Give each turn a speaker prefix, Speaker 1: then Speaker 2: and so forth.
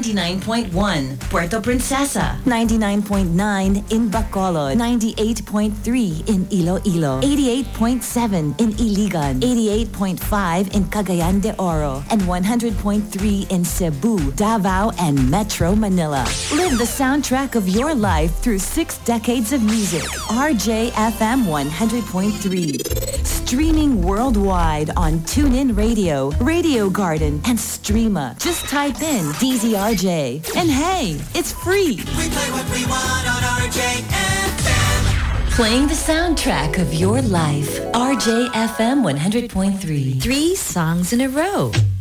Speaker 1: 99.1 Puerto Princesa,
Speaker 2: 99.9 in Bacolod, 98.3 in Iloilo, 88.7 in Iligan, 88.5 in Cagayan de Oro, and 100.3 in Cebu, Davao, and Metro Manila. Live the soundtrack of your life through 6 decades of music. RJFM 100.3. Streaming worldwide on TuneIn Radio, Radio Garden, and Streama. Just type in DZRJ. And hey, it's free.
Speaker 3: We play what we want on RJFM.
Speaker 1: Playing the soundtrack of your life. RJFM 100.3.
Speaker 4: 3 songs in a row.